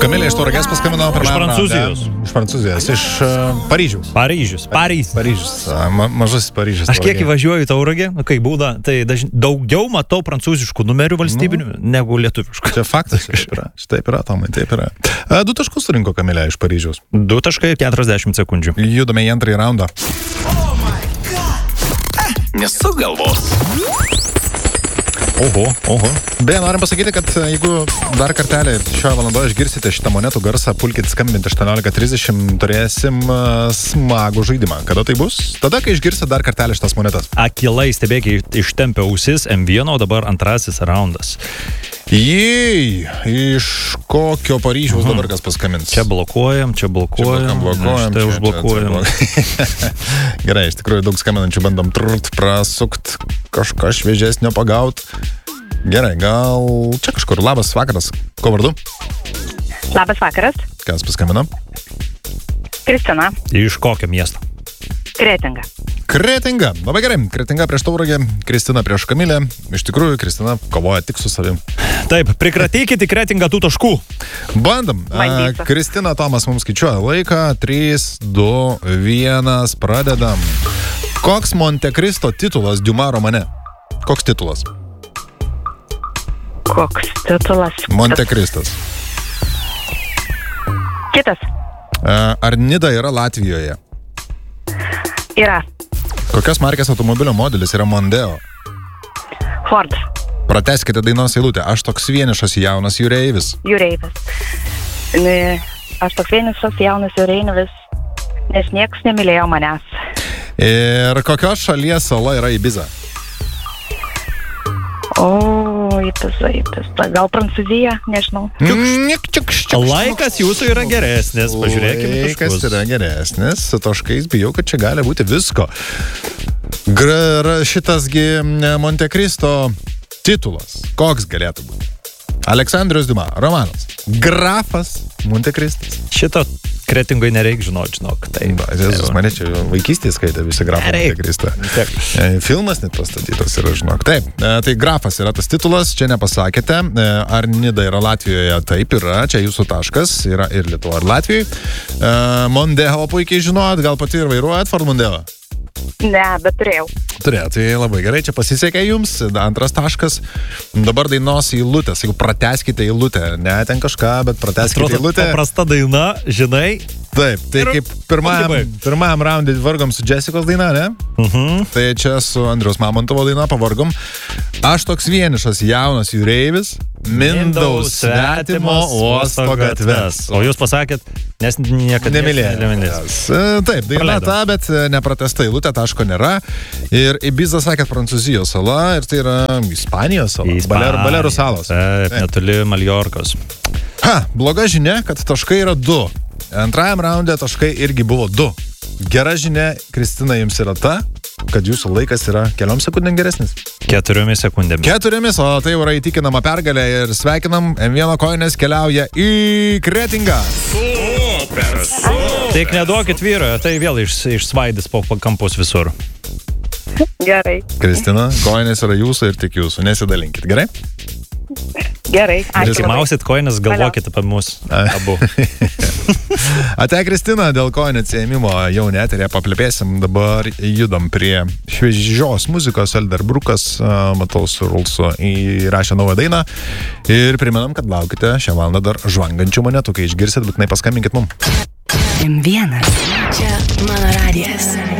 Kamilė iš Tauragės paskambino Iš Prancūzijos. Iš Prancūzijos, iš Paryžiaus. Paryžius. Mažasis Paryžius. Aš kiek įvažiuoju į Tauragę, kai būda, tai daugiau matau prancūziškų numerių valstybinių negu lietuviškų. Čia faktas, taip yra, Tomai, taip yra. 2 taškus surinko Kamilė iš Paryžiaus. 2:40 sekundžių. Judame į antrąjį raundą. Nesuk galvos. Oho. Beje, norim pasakyti, kad jeigu dar kartelį šioje valandoje išgirsite šitą monetų garsą, pulkit skambinti 18:30, turėsim smagų žaidimą. Kada tai bus? Tada, kai išgirsite dar kartelį šitas monetas. Akilai stebėkiai ištempia ausis M1, o dabar antrasis raundas. Jei, iš kokio Paryžiaus dabar kas paskambins? Čia blokuojam. Štai užblokuojam. Gerai, iš tikrųjų daug skambinančių bandom prasukt, kažką šviežesnio pagaut. Gerai, gal čia kažkur. Labas vakaras. Ko vardu? Labas vakaras. Kas paskambino? Kristina. Iš kokio miesto? Kretinga. Labai gerai. Kretinga prieš Tauragę, Kristina prieš Kamilę. Iš tikrųjų, Kristina kovoja tik su savim. Taip, prikratykite Kretingą tų taškų. Bandom. Kristina, Tomas mums skaičiuoja laiką. 3, 2, 1, pradedam. Koks Monte Cristo titulas Diuma romane? Koks titulas? Monte Cristas. Kitas. Ar Nida yra Latvijoje? Yra. Kokios markės automobilio modelis yra Mondeo? Ford. Pratęskite dainos eilutę. Aš toks vienišas jaunas jūreivis. Aš toks vienišas jaunas jūreivis, nes nieks nemylėjo manęs. Ir kokios šalies sala yra Ibiza? Ibiza. Gal Prancūzija, nežinau. Laikas jūsų yra geresnis, pažiūrėkime taškus. Laikas yra geresnis, su taškais bijau, kad čia gali būti visko. Šitasgi Monte Cristo titulas, koks galėtų būti? Aleksandrius Diuma, romanas. Grafas Monte Cristas. Šito Kretingoj nereik žinok. Jėzus, mane čia vaikystėje skaitė visi Grafą Monte Cristą. Filmas net pastatytas yra, žinok. Taip, tai Grafas yra tas titulas, čia nepasakėte. Ar Nida yra Latvijoje? Taip yra, čia jūsų taškas, yra ir Lietuva, ir Latvijoje. Mondeo puikiai žinot, gal pati ir vairuojat Ford Mondeo? Ne, bet turėjau. Tai labai gerai, čia pasisekė jums, antras taškas. Dabar dainos eilutės, jeigu pratęskite eilutę, ne ten kažką, bet pratęskite eilutę. Paprasta daina, žinai. Taip, tai kaip pirmajam raundui vargom su Jessicos daina, ne? Tai čia su Andriaus Mamontovo daina pavargom. Aš toks vienišas jaunas jūreivis, mindau svetimo uosto gatves. O jūs pasakėt, nes niekada nemylėjęs. Taip, daina ta, bet nepratesta eilutė, taško nėra. Ir Ibiza sakėt Prancūzijos sala, ir tai yra Ispanijos sala. Balerų salos. Taip, netoli Maljorkos. Bloga žinia, kad taškai yra 2. Antrajam raunde taškai irgi buvo 2. Gera žinia, Kristina, jums yra ta, kad jūsų laikas yra keliom sekundėm geresnis. 4 sekundėmis. 4, o tai yra įtikinama pergalė ir sveikinam, M1 koinės keliauja į Kretingą. Super. Tik neduokit vyro, tai vėl išsvaidys po kampus visur. Gerai. Kristina, koinės yra jūsų ir tik jūsų, nesidalinkit, gerai? Gerai, ačiū. Prisimausit koinės, galvokit apie mus abu. Ate, Kristina, dėl koinės atsiėmimo jau neterė paplėpėsim, dabar judam prie šviežios muzikos. Elderbrukas, matau, su Rulsu įrašė naują dainą ir primenam, kad laukite šią valandą dar žvangančių monetų, kai išgirsit, būtinai paskambinkit mum. M1. Čia mano radijas.